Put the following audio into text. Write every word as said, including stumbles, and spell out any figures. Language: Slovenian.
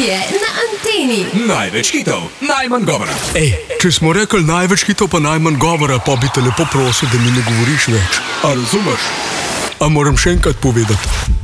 Počutje na anteni. Največ hitov, najmanj govora. Ej, če smo rekli največ hitov pa najmanj govora, pa bi te lepo prosil, da mi ne govoriš več. A razumeš? A moram še enkrat povedati?